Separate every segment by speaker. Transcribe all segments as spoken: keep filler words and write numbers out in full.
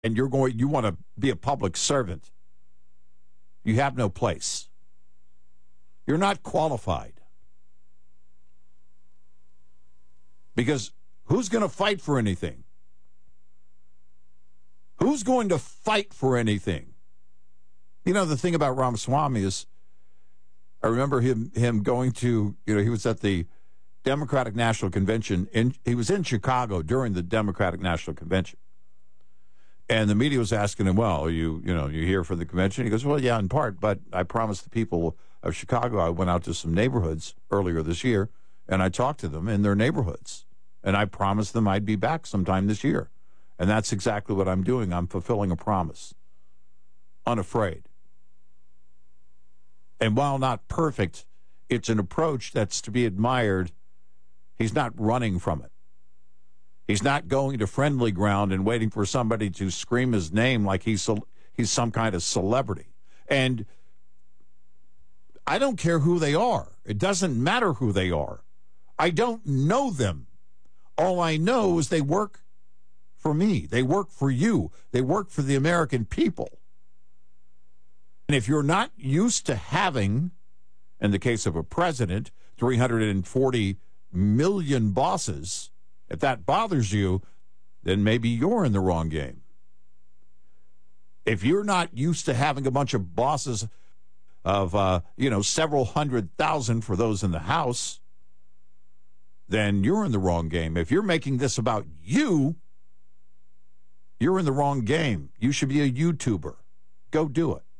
Speaker 1: and you're going, you want to be a public servant, you have no place. You're not qualified. Because who's going to fight for anything? Who's going to fight for anything? You know, the thing about Ramaswamy is, I remember him him going to, you know, he was at the Democratic National Convention. In, he was in Chicago during the Democratic National Convention. And the media was asking him, well, you you know, you here for the convention? He goes, well, yeah, in part, but I promised the people of Chicago, I went out to some neighborhoods earlier this year, and I talked to them in their neighborhoods. And I promised them I'd be back sometime this year. And that's exactly what I'm doing. I'm fulfilling a promise. Unafraid. And while not perfect, it's an approach that's to be admired. He's not running from it. He's not going to friendly ground and waiting for somebody to scream his name like he's he's some kind of celebrity. And I don't care who they are. It doesn't matter who they are. I don't know them. All I know is they work for me. They work for you. They work for the American people. And if you're not used to having, in the case of a president, three hundred forty million bosses, if that bothers you, then maybe you're in the wrong game. If you're not used to having a bunch of bosses of, uh, you know, several hundred thousand for those in the House, then you're in the wrong game. If you're making this about you, you're in the wrong game. You should be a YouTuber. Go do it.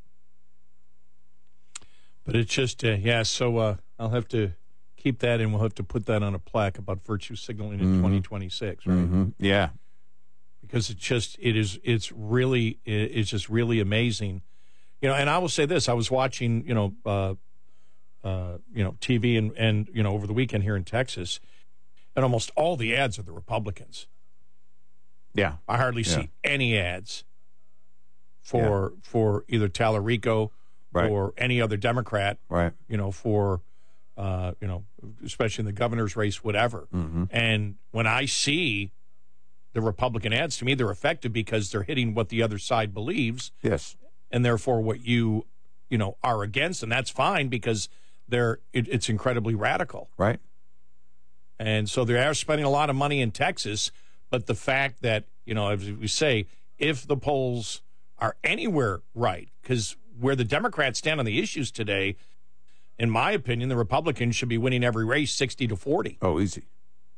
Speaker 2: But it's just, uh, yeah, so uh, I'll have to keep that, and we'll have to put that on a plaque about virtue signaling in mm-hmm. twenty twenty-six, right?
Speaker 1: Mm-hmm. Yeah.
Speaker 2: Because it's just, it is, it's really, it's just really amazing. You know, and I will say this, I was watching, you know, uh, uh, you know, T V and, and, you know, over the weekend here in Texas, and almost all the ads are the Republicans.
Speaker 1: Yeah.
Speaker 2: I hardly
Speaker 1: yeah.
Speaker 2: see any ads for yeah. for either Tallarico
Speaker 1: right.
Speaker 2: or any other Democrat,
Speaker 1: right?
Speaker 2: You know, for, uh, you know, especially in the governor's race, whatever.
Speaker 1: Mm-hmm.
Speaker 2: And when I see the Republican ads, to me, they're effective because they're hitting what the other side believes.
Speaker 1: Yes.
Speaker 2: And therefore what you, you know, are against, and that's fine because they're it, it's incredibly radical.
Speaker 1: Right.
Speaker 2: And so they are spending a lot of money in Texas, but the fact that, you know, as we say, if the polls are anywhere right, because where the Democrats stand on the issues today, in my opinion, the Republicans should be winning every race sixty to forty.
Speaker 1: Oh, easy.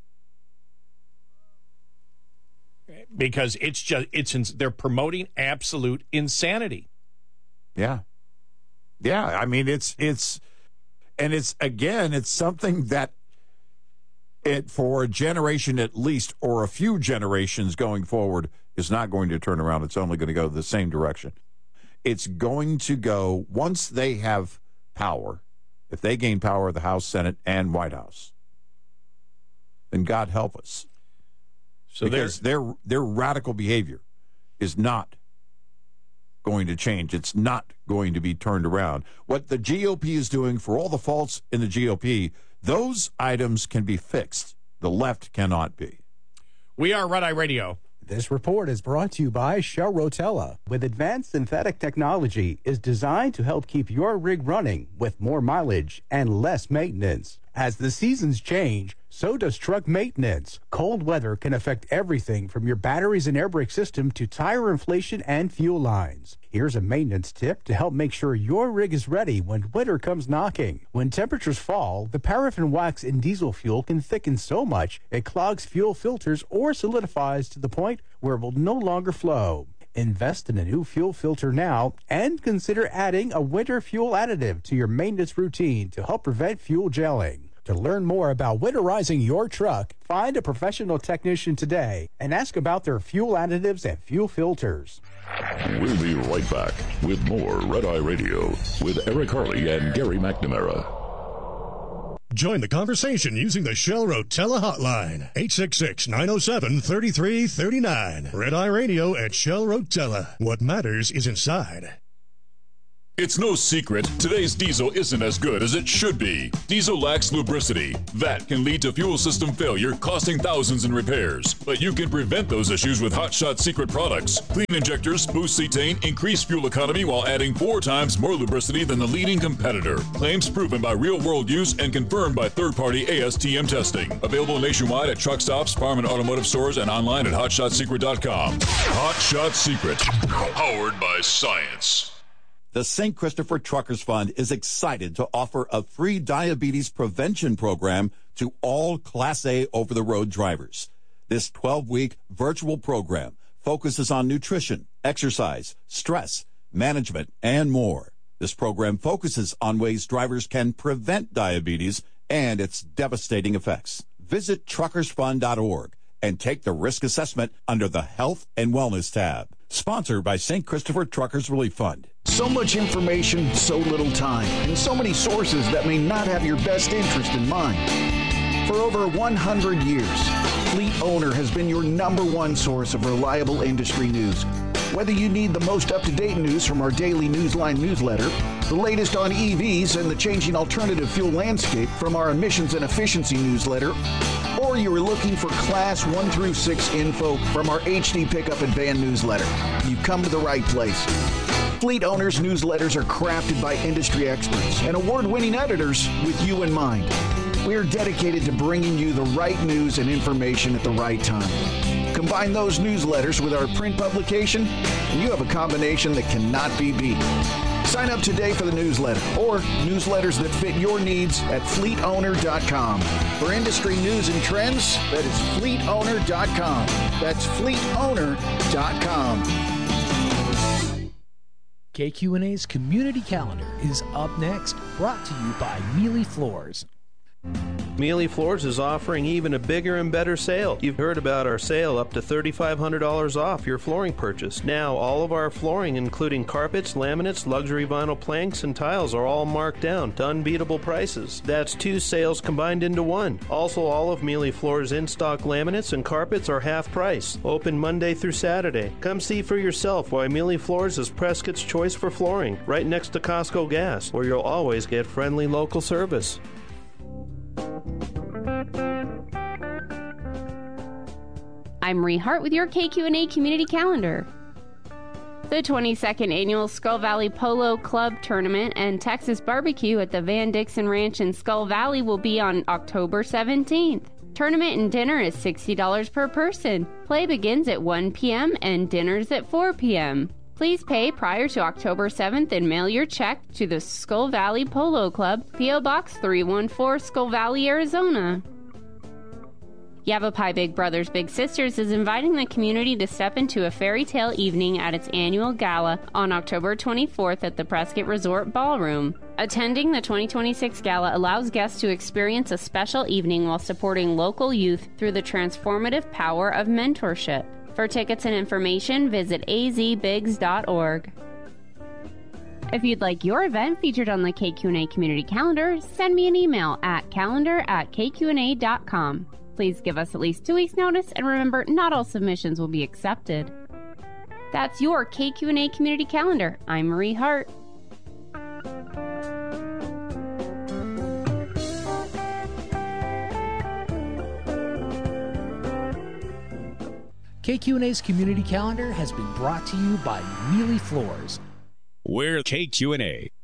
Speaker 2: Because it's just, it's they're promoting absolute insanity.
Speaker 1: Yeah. Yeah, I mean, it's, it's, and it's, again, it's something that it, for a generation at least, or a few generations going forward, is not going to turn around. It's only going to go the same direction. It's going to go, once they have power, if they gain power of the House, Senate, and White House, then God help us. So because their their radical behavior is not going to change. It's not going to be turned around. What the G O P is doing, for all the faults in the G O P, those items can be fixed. The left cannot be.
Speaker 2: We are Red Eye Radio.
Speaker 3: This report is brought to you by Shell Rotella. With advanced synthetic technology, is designed to help keep your rig running with more mileage and less maintenance. As the seasons change, so does truck maintenance. Cold weather can affect everything from your batteries and air brake system to tire inflation and fuel lines. Here's a maintenance tip to help make sure your rig is ready when winter comes knocking. When temperatures fall, the paraffin wax in diesel fuel can thicken so much it clogs fuel filters or solidifies to the point where it will no longer flow. Invest in a new fuel filter now and consider adding a winter fuel additive to your maintenance routine to help prevent fuel gelling. To learn more about winterizing your truck, find a professional technician today and ask about their fuel additives and fuel filters.
Speaker 4: We'll be right back with more Red Eye Radio with Eric Harley and Gary McNamara.
Speaker 5: Join the conversation using the Shell Rotella hotline, eight six six, nine oh seven, three three three nine. Red Eye Radio at Shell Rotella. What matters is inside.
Speaker 6: It's no secret, today's diesel isn't as good as it should be. Diesel lacks lubricity. That can lead to fuel system failure, costing thousands in repairs. But you can prevent those issues with Hot Shot Secret products. Clean injectors, boost cetane, increase fuel economy while adding four times more lubricity than the leading competitor. Claims proven by real-world use and confirmed by third-party A S T M testing. Available nationwide at truck stops, farm and automotive stores, and online at hot shot secret dot com. Hot Shot Secret, powered by science.
Speaker 1: The Saint Christopher Truckers Fund is excited to offer a free diabetes prevention program to all Class A over-the-road drivers. This twelve-week virtual program focuses on nutrition, exercise, stress, management, and more. This program focuses on ways drivers can prevent diabetes and its devastating effects. Visit truckers fund dot org and take the risk assessment under the Health and Wellness tab. Sponsored by Saint Christopher Truckers Relief Fund.
Speaker 7: So much information, so little time, and so many sources that may not have your best interest in mind. For over one hundred years, Fleet Owner has been your number one source of reliable industry news. Whether you need the most up-to-date news from our daily Newsline newsletter, the latest on E Vs and the changing alternative fuel landscape from our emissions and efficiency newsletter, or you are looking for Class one through six info from our H D Pickup and Van newsletter, you've come to the right place. Fleet Owners newsletters are crafted by industry experts and award-winning editors with you in mind. We are dedicated to bringing you the right news and information at the right time. Combine those newsletters with our print publication, and you have a combination that cannot be beat. Sign up today for the newsletter or newsletters that fit your needs at fleet owner dot com. For industry news and trends, that is fleet owner dot com. That's fleet owner dot com.
Speaker 8: K Q N A's Community Calendar is up next, brought to you by Mealy Floors.
Speaker 9: Mealy Floors is offering even a bigger and better sale. You've heard about our sale up to three thousand five hundred dollars off your flooring purchase. Now, all of our flooring, including carpets, laminates, luxury vinyl planks, and tiles, are all marked down to unbeatable prices. That's two sales combined into one. Also, all of Mealy Floors' in-stock laminates and carpets are half price. Open Monday through Saturday. Come see for yourself why Mealy Floors is Prescott's choice for flooring, right next to Costco Gas, where you'll always get friendly local service.
Speaker 10: I'm Marie Hart with your K Q N A Community Calendar. The twenty-second Annual Skull Valley Polo Club Tournament and Texas Barbecue at the Van Dixon Ranch in Skull Valley will be on October seventeenth. Tournament and dinner is sixty dollars per person. Play begins at one p.m. and dinner's at four p.m. Please pay prior to October seventh and mail your check to the Skull Valley Polo Club, P O. Box three one four, Skull Valley, Arizona. Yavapai Big Brothers Big Sisters is inviting the community to step into a fairy tale evening at its annual gala on October twenty-fourth at the Prescott Resort Ballroom. Attending the twenty twenty-six gala allows guests to experience a special evening while supporting local youth through the transformative power of mentorship. For tickets and information, visit a z bigs dot org. If you'd like your event featured on the K Q N A Community Calendar, send me an email at calendar at k q n a dot com. Please give us at least two weeks' notice, and remember, not all submissions will be accepted. That's your K Q N A Community Calendar. I'm Marie Hart.
Speaker 8: K Q N A's Community Calendar has been brought to you by Mealy Floors.
Speaker 11: We're K Q N A.